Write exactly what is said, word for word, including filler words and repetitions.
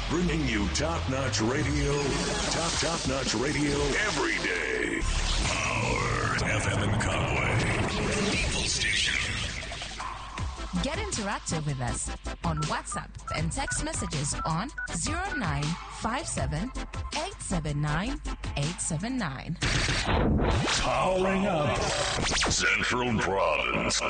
Bringing you top-notch radio, top, top-notch radio every day. Power F M in Conway. People Station. Get interactive with us on WhatsApp and text messages on zero nine five seven, eight seven nine, eight seven nine. Powering up Central Province.